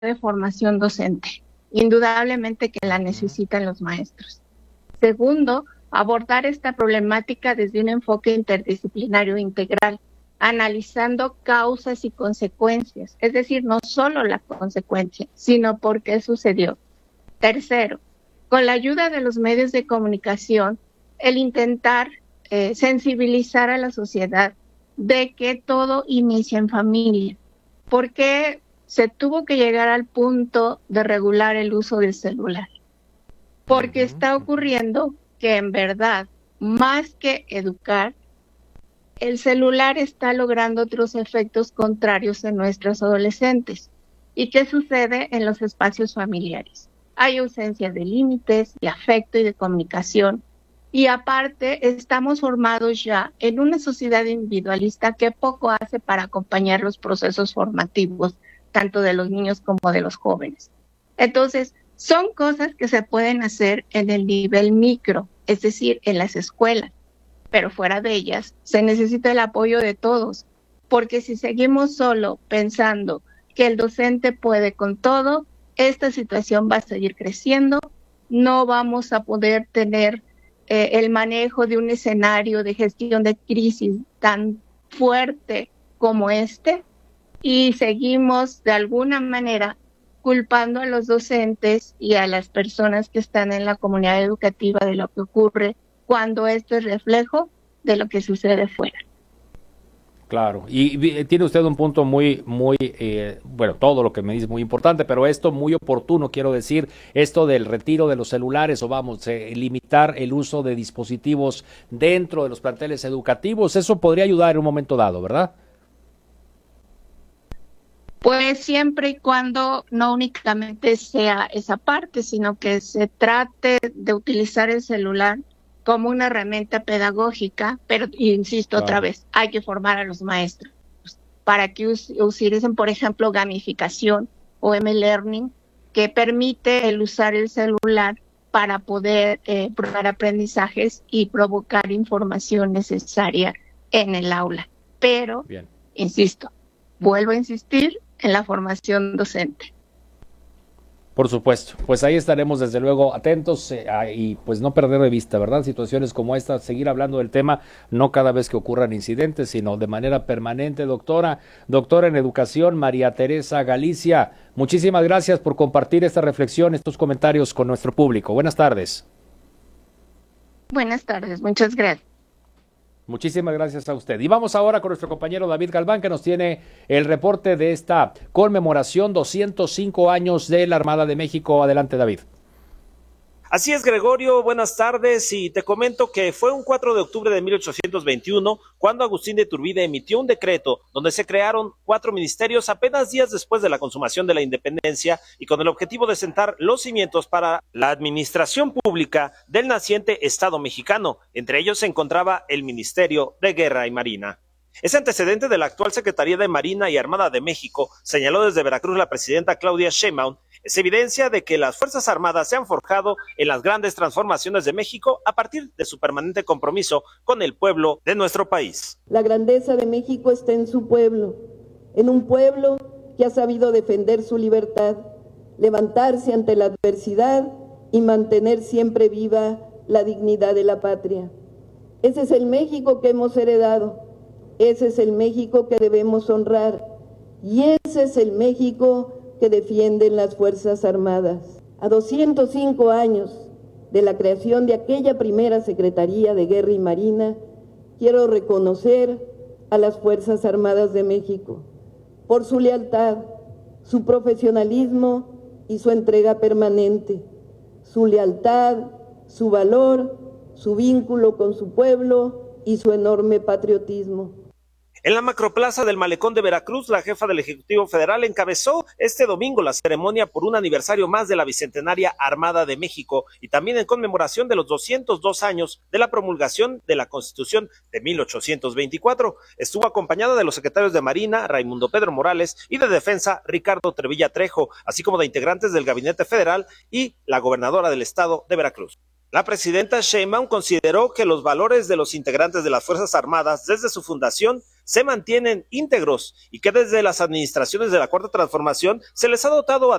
de formación docente. Indudablemente que la necesitan los maestros. Segundo, abordar esta problemática desde un enfoque interdisciplinario integral, analizando causas y consecuencias, es decir, no solo la consecuencia, sino por qué sucedió. Tercero, con la ayuda de los medios de comunicación, el intentar sensibilizar a la sociedad de que todo inicia en familia. ¿Por qué se tuvo que llegar al punto de regular el uso del celular? Porque está ocurriendo que en verdad, más que educar, el celular está logrando otros efectos contrarios en nuestros adolescentes. ¿Y qué sucede en los espacios familiares? Hay ausencia de límites, de afecto y de comunicación. Y aparte, estamos formados ya en una sociedad individualista que poco hace para acompañar los procesos formativos, tanto de los niños como de los jóvenes. Entonces, son cosas que se pueden hacer en el nivel micro, es decir, en las escuelas, pero fuera de ellas se necesita el apoyo de todos, porque si seguimos solo pensando que el docente puede con todo, esta situación va a seguir creciendo, no vamos a poder tener el manejo de un escenario de gestión de crisis tan fuerte como este, y seguimos de alguna manera culpando a los docentes y a las personas que están en la comunidad educativa de lo que ocurre cuando esto es reflejo de lo que sucede fuera. Claro, y tiene usted un punto muy, bueno, todo lo que me dice es muy importante, pero esto muy oportuno, quiero decir, esto del retiro de los celulares o vamos, limitar el uso de dispositivos dentro de los planteles educativos, eso podría ayudar en un momento dado, ¿verdad? Pues siempre y cuando no únicamente sea esa parte, sino que se trate de utilizar el celular como una herramienta pedagógica, pero insisto otra vez, hay que formar a los maestros para que utilicen, por ejemplo, gamificación o M-Learning, que permite el usar el celular para poder probar aprendizajes y provocar información necesaria en el aula. Pero, insisto, vuelvo a insistir en la formación docente. Por supuesto, pues ahí estaremos desde luego atentos y pues no perder de vista, ¿verdad? Situaciones como esta, seguir hablando del tema, no cada vez que ocurran incidentes, sino de manera permanente. Doctora en educación, María Teresa Galicia, muchísimas gracias por compartir esta reflexión, estos comentarios con nuestro público. Buenas tardes. Buenas tardes, muchas gracias. Muchísimas gracias a usted. Y vamos ahora con nuestro compañero David Galván, que nos tiene el reporte de esta conmemoración 205 años de la Armada de México. Adelante, David. Así es, Gregorio, buenas tardes, y te comento que fue un 4 de octubre de 1821 cuando Agustín de Iturbide emitió un decreto donde se crearon 4 ministerios apenas días después de la consumación de la independencia y con el objetivo de sentar los cimientos para la administración pública del naciente Estado mexicano. Entre ellos se encontraba el Ministerio de Guerra y Marina. Ese antecedente de la actual Secretaría de Marina y Armada de México, señaló desde Veracruz la presidenta Claudia Sheinbaum, es evidencia de que las Fuerzas Armadas se han forjado en las grandes transformaciones de México a partir de su permanente compromiso con el pueblo de nuestro país. La grandeza de México está en su pueblo, en un pueblo que ha sabido defender su libertad, levantarse ante la adversidad y mantener siempre viva la dignidad de la patria. Ese es el México que hemos heredado, ese es el México que debemos honrar y ese es el México que defienden las Fuerzas Armadas. A 205 años de la creación de aquella primera Secretaría de Guerra y Marina, quiero reconocer a las Fuerzas Armadas de México por su lealtad, su profesionalismo y su entrega permanente, su lealtad, su valor, su vínculo con su pueblo y su enorme patriotismo. En la macroplaza del Malecón de Veracruz, la jefa del Ejecutivo Federal encabezó este domingo la ceremonia por un aniversario más de la Bicentenaria Armada de México y también en conmemoración de los 202 años de la promulgación de la Constitución de 1824. Estuvo acompañada de los secretarios de Marina, Raimundo Pedro Morales, y de Defensa, Ricardo Trevilla Trejo, así como de integrantes del Gabinete Federal y la gobernadora del estado de Veracruz. La presidenta Sheinbaum consideró que los valores de los integrantes de las Fuerzas Armadas desde su fundación se mantienen íntegros y que desde las administraciones de la Cuarta Transformación se les ha dotado